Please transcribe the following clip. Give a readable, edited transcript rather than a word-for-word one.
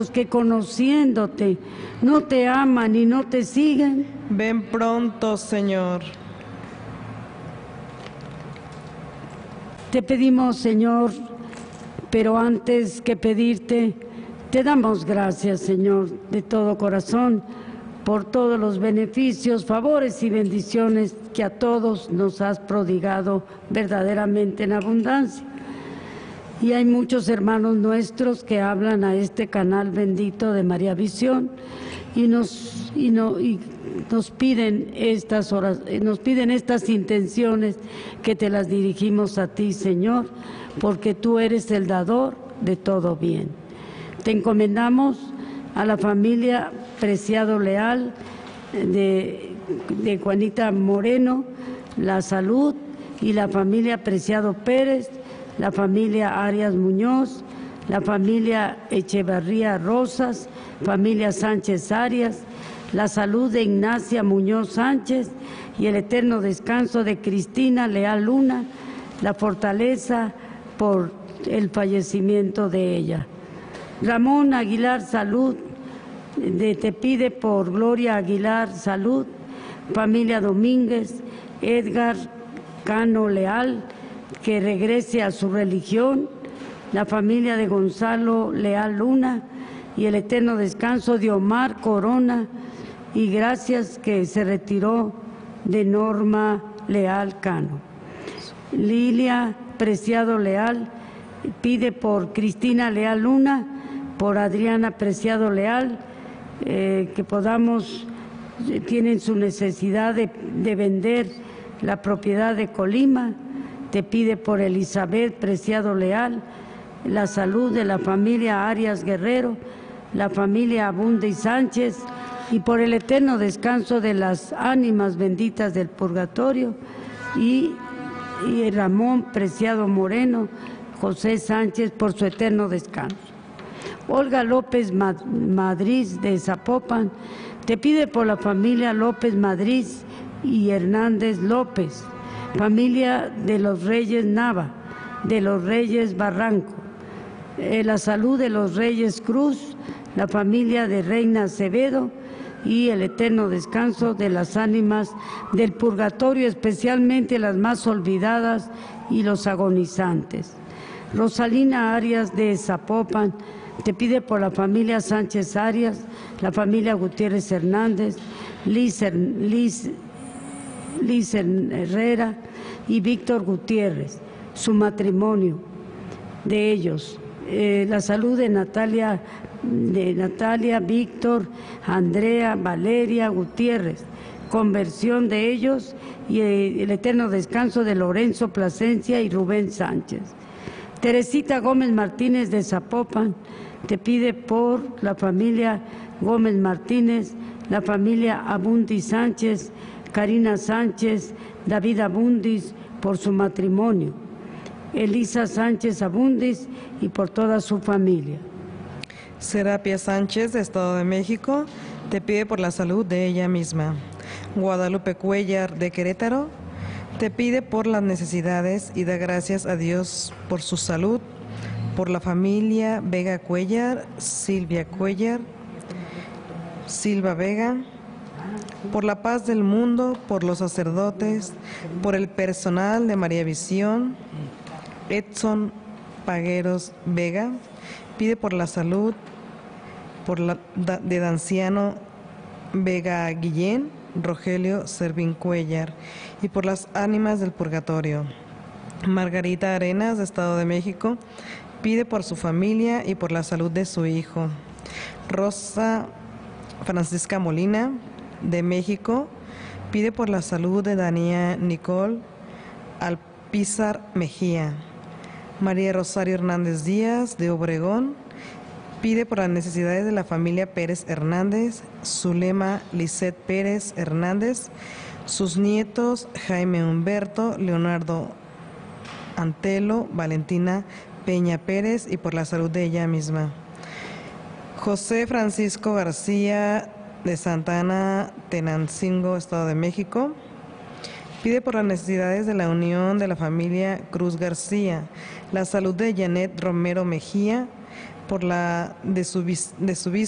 que conociéndote no te aman y no te siguen. Ven pronto, Señor. Te pedimos, Señor, pero antes que pedirte, te damos gracias, Señor, de todo corazón, por todos los beneficios, favores y bendiciones que a todos nos has prodigado verdaderamente en abundancia. Y hay muchos hermanos nuestros que hablan a este canal bendito de María Visión y nos piden estas intenciones que te las dirigimos a ti, Señor, porque tú eres el dador de todo bien. Te encomendamos a la familia Preciado Leal de Juanita Moreno, la salud, y la familia Preciado Pérez, la familia Arias Muñoz, la familia Echevarría Rosas, familia Sánchez Arias, la salud de Ignacia Muñoz Sánchez y el eterno descanso de Cristina Leal Luna, la fortaleza por el fallecimiento de ella. Ramón Aguilar Salud, te pide por Gloria Aguilar Salud, familia Domínguez, Edgar Cano Leal, que regrese a su religión, la familia de Gonzalo Leal Luna y el eterno descanso de Omar Corona, y gracias que se retiró de Norma Leal Cano. Lilia Preciado Leal pide por Cristina Leal Luna, por Adriana Preciado Leal, que tienen su necesidad de vender la propiedad de Colima. Te pide por Elizabeth Preciado Leal, la salud de la familia Arias Guerrero, la familia Abunde y Sánchez, y por el eterno descanso de las ánimas benditas del purgatorio, y Ramón Preciado Moreno, José Sánchez, por su eterno descanso. Olga López Madrid de Zapopan te pide por la familia López Madrid y Hernández López, familia de los Reyes Nava, de los Reyes Barranco, la salud de los Reyes Cruz, la familia de Reina Acevedo y el eterno descanso de las ánimas del purgatorio, especialmente las más olvidadas y los agonizantes. Rosalina Arias de Zapopan te pide por la familia Sánchez Arias, la familia Gutiérrez Hernández, Liz Herrera y Víctor Gutiérrez, su matrimonio de ellos, la salud de Natalia, Víctor, Andrea, Valeria Gutiérrez, conversión de ellos y el eterno descanso de Lorenzo Plasencia y Rubén Sánchez. Teresita Gómez Martínez de Zapopan te pide por la familia Gómez Martínez, la familia Abundis Sánchez, Karina Sánchez, David Abundis, por su matrimonio, Elisa Sánchez Abundis y por toda su familia. Serapia Sánchez, de Estado de México, te pide por la salud de ella misma. Guadalupe Cuellar, de Querétaro, te pide por las necesidades y da gracias a Dios por su salud, por la familia Vega Cuellar, Silvia Cuellar, Silva Vega, por la paz del mundo, por los sacerdotes, por el personal de María Visión. Edson Pagueros Vega pide por la salud de Danciano Vega Guillén, Rogelio Servín Cuellar, y por las ánimas del purgatorio. Margarita Arenas, de Estado de México, pide por su familia y por la salud de su hijo. Rosa Francisca Molina, de México, pide por la salud de Dania Nicole Alpizar Mejía. María Rosario Hernández Díaz, de Obregón, pide por las necesidades de la familia Pérez Hernández, Zulema Lisset Pérez Hernández, sus nietos Jaime Humberto, Leonardo Antelo, Valentina Peña Pérez, y por la salud de ella misma. José Francisco García, de Santa Ana, Tenancingo, Estado de México, pide por las necesidades de la unión de la familia Cruz García, la salud de Janet Romero Mejía, por la de su